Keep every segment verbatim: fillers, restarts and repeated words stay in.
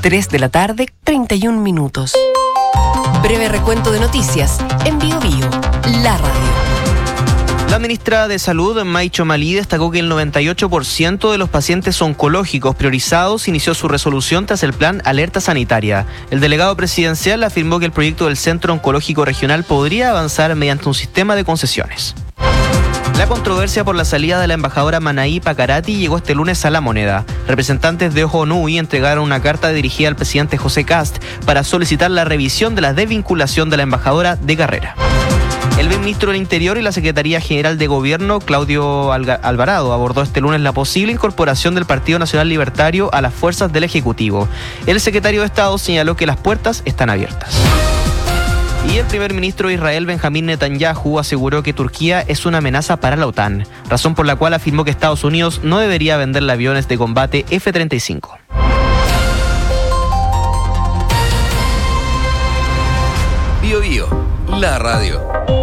tres de la tarde, treinta y un minutos. Breve recuento de noticias en Bio Bio, la radio. La ministra de Salud, May Chomali, destacó que el noventa y ocho por ciento de los pacientes oncológicos priorizados inició su resolución tras el plan Alerta Sanitaria. El delegado presidencial afirmó que el proyecto del Centro Oncológico Regional podría avanzar mediante un sistema de concesiones. La controversia por la salida de la embajadora Manaí Pacarati llegó este lunes a La Moneda. Representantes de Ojo Nui entregaron una carta dirigida al presidente José Kast para solicitar la revisión de la desvinculación de la embajadora de carrera. El ministro del Interior y la Secretaría General de Gobierno, Claudio Alvarado, abordó este lunes la posible incorporación del Partido Nacional Libertario a las fuerzas del Ejecutivo. El secretario de Estado señaló que las puertas están abiertas. Y el primer ministro de Israel, Benjamín Netanyahu, aseguró que Turquía es una amenaza para la OTAN, razón por la cual afirmó que Estados Unidos no debería venderle aviones de combate F treinta y cinco. Bio Bio, la radio.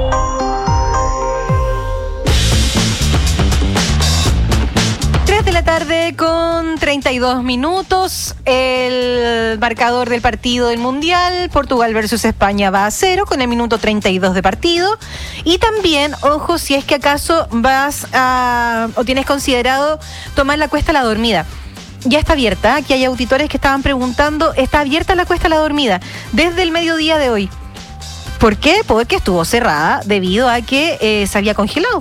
tres de la tarde con treinta y dos minutos. El marcador del partido del Mundial, Portugal versus España, va a cero con el minuto treinta y dos de partido. Y también, ojo, si es que acaso vas a o tienes considerado tomar la Cuesta La Dormida. Ya está abierta. Aquí hay auditores que estaban preguntando, está abierta la Cuesta La Dormida desde el mediodía de hoy. ¿Por qué? Porque estuvo cerrada debido a que eh, se había congelado.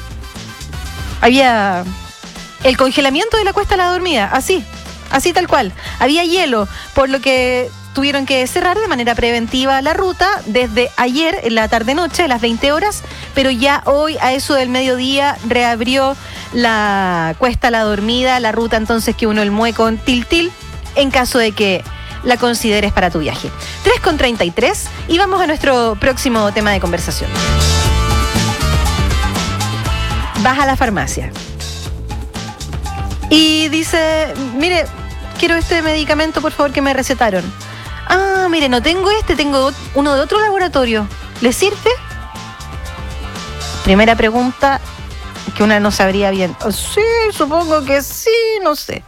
Había el congelamiento de la Cuesta La Dormida, así, así tal cual. Había hielo, por lo que tuvieron que cerrar de manera preventiva la ruta desde ayer, en la tarde-noche, a las veinte horas, pero ya hoy, a eso del mediodía, reabrió la Cuesta La Dormida, la ruta entonces que uno el mueco con Tiltil, en caso de que la consideres para tu viaje. tres con treinta y tres y vamos a nuestro próximo tema de conversación. Vas a la farmacia y dice, mire, quiero este medicamento, por favor, que me recetaron. Ah, mire, no tengo este, tengo uno de otro laboratorio. ¿Le sirve? Primera pregunta que una no sabría bien. Oh, sí, supongo que sí, no sé.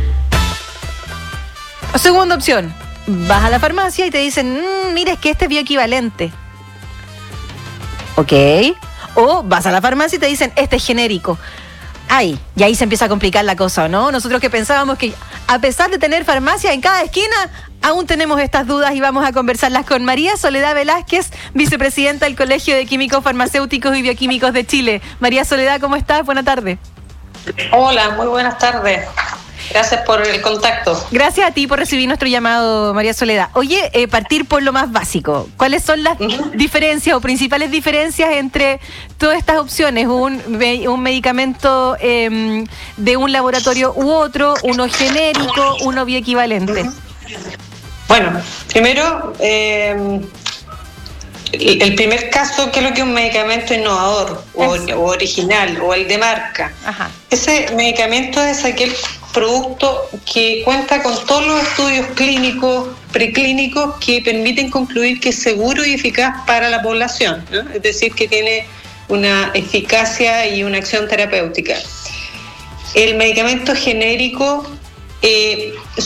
Segunda opción, vas a la farmacia y te dicen, mmm, mira, es que este es bioequivalente. Ok. O vas a la farmacia y te dicen, este es genérico. Ay, y ahí se empieza a complicar la cosa, ¿no? Nosotros que pensábamos que a pesar de tener farmacia en cada esquina, aún tenemos estas dudas y vamos a conversarlas con María Soledad Velázquez, vicepresidenta del Colegio de Químicos Farmacéuticos y Bioquímicos de Chile. María Soledad, ¿cómo estás? Buenas tardes. Hola, muy buenas tardes. Gracias por el contacto. Gracias a ti por recibir nuestro llamado, María Soledad. Oye, eh, partir por lo más básico. ¿Cuáles son las uh-huh. diferencias o principales diferencias entre todas estas opciones? Un, un medicamento eh, de un laboratorio u otro, uno genérico, uno bioequivalente. Uh-huh. Bueno, primero, eh, el, el primer caso, ¿qué es lo que es un medicamento innovador o, o original o el de marca? Ajá. Ese medicamento es aquel producto que cuenta con todos los estudios clínicos, preclínicos que permiten concluir que es seguro y eficaz para la población, ¿no? Es decir, que tiene una eficacia y una acción terapéutica. El medicamento genérico eh,